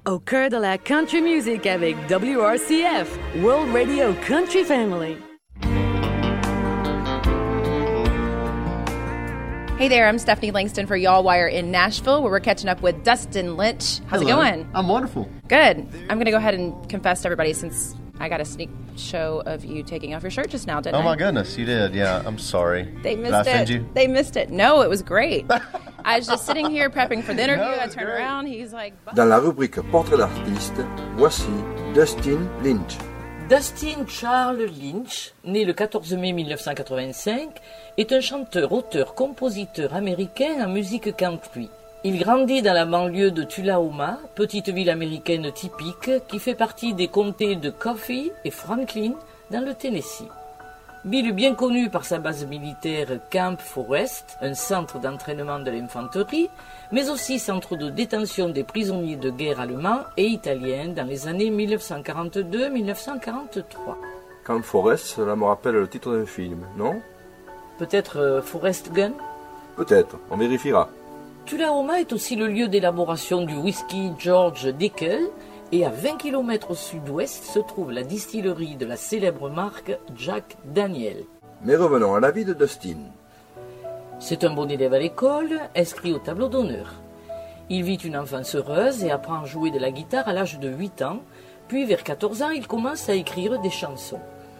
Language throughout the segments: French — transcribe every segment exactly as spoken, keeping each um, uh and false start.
Au cœur de la country music avec W R C F, World Radio Country Family. Hey there, I'm Stephanie Langston for Y'all Wire in Nashville, where we're catching up with Dustin Lynch. How's Hello. it going? I'm wonderful. Good. I'm going to go ahead and confess to everybody since I got a sneak show of you taking off your shirt just now, didn't Oh I? my goodness, you did. Yeah, I'm sorry. They Did missed I it. offend you? They missed it. No, it was great. I was just sitting here prepping for the interview. No, I it's turned great. around. He's like, Dans la rubrique Portrait d'artiste, voici Dustin Lynch. Dustin Charles Lynch, né le quatorze mai mille neuf cent quatre-vingt-cinq, est un chanteur, auteur, compositeur américain en musique country. Il grandit dans la banlieue de Tullahoma, petite ville américaine typique qui fait partie des comtés de Coffee et Franklin dans le Tennessee. Ville bien connue par sa base militaire Camp Forrest, un centre d'entraînement de l'infanterie, mais aussi centre de détention des prisonniers de guerre allemands et italiens dans les années mille neuf cent quarante-deux à mille neuf cent quarante-trois. Camp Forrest, cela me rappelle le titre d'un film, non? Peut-être euh, Forrest Gump? Peut-être, on vérifiera. Tullahoma est aussi le lieu d'élaboration du whisky George Dickel, et à vingt kilomètres au sud-ouest se trouve la distillerie de la célèbre marque Jack Daniel. Mais revenons à la vie de Dustin. C'est un bon élève à l'école, inscrit au tableau d'honneur. Il vit une enfance heureuse et apprend à jouer de la guitare à l'âge de huit ans, puis vers quatorze ans, il commence à écrire des chansons.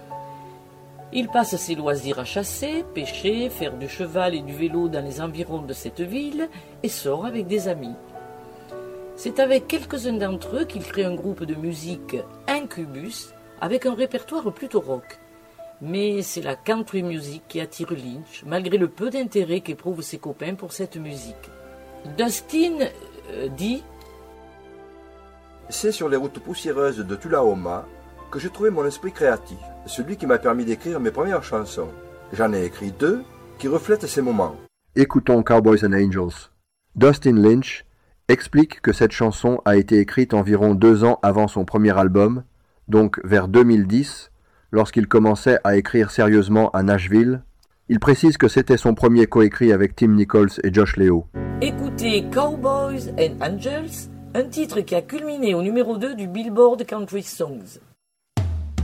Il passe ses loisirs à chasser, pêcher, faire du cheval et du vélo dans les environs de cette ville et sort avec des amis. C'est avec quelques-uns d'entre eux qu'il crée un groupe de musique Incubus avec un répertoire plutôt rock. Mais c'est la country music qui attire Lynch, malgré le peu d'intérêt qu'éprouvent ses copains pour cette musique. Dustin euh, dit « C'est sur les routes poussiéreuses de Tullahoma que j'ai trouvé mon esprit créatif, celui qui m'a permis d'écrire mes premières chansons. J'en ai écrit deux qui reflètent ces moments. » Écoutons Cowboys and Angels. Dustin Lynch explique que cette chanson a été écrite environ deux ans avant son premier album, donc vers deux mille dix, lorsqu'il commençait à écrire sérieusement à Nashville. Il précise que c'était son premier coécrit avec Tim Nichols et Josh Leo. Écoutez Cowboys and Angels, un titre qui a culminé au numéro deux du Billboard Country Songs.